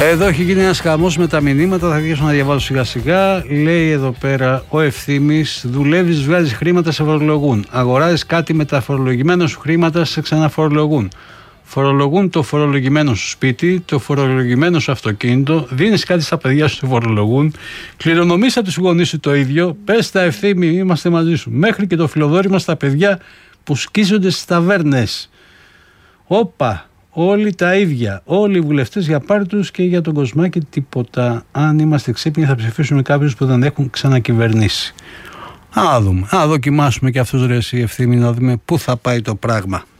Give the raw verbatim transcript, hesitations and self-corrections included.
Εδώ έχει γίνει ένας χαμός με τα μηνύματα, θα αρχίσω να διαβάζω σιγά σιγά. Λέει εδώ πέρα ο Ευθύμης: δουλεύεις, βγάζεις χρήματα, σε φορολογούν. Αγοράζεις κάτι με τα φορολογημένα σου χρήματα, σε ξαναφορολογούν. Φορολογούν το φορολογημένο σου σπίτι, το φορολογημένο σου αυτοκίνητο, δίνεις κάτι στα παιδιά σου, σε φορολογούν. Κληρονομείς από τους γονείς σου το ίδιο. Πες τα, Ευθύμη, είμαστε μαζί σου. Μέχρι και το φιλοδόρημα στα παιδιά που σκίζονται στις ταβέρνες. Όπα! Όλοι τα ίδια. Όλοι οι βουλευτές για πάρτι τους και για τον Κοσμάκη τίποτα. Αν είμαστε ξύπνοι θα ψηφίσουμε κάποιους που δεν έχουν ξανακυβερνήσει. Α δούμε. Α δοκιμάσουμε και αυτούς, ρε εσύ, Ευθύμη, να δούμε πού θα πάει το πράγμα.